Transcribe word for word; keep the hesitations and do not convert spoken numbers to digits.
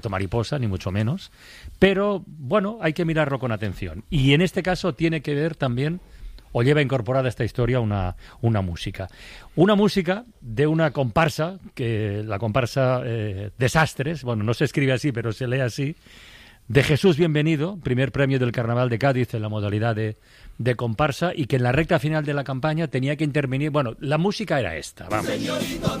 mariposa, ni mucho menos, pero bueno, hay que mirarlo con atención. Y en este caso tiene que ver también, o lleva incorporada a esta historia, una, una música. Una música de una comparsa, que la comparsa eh, Desastres, bueno, no se escribe así, pero se lee así, de Jesús Bienvenido, primer premio del Carnaval de Cádiz en la modalidad de, de comparsa, y que en la recta final de la campaña tenía que intervenir, bueno, la música era esta, vamos. Señorito,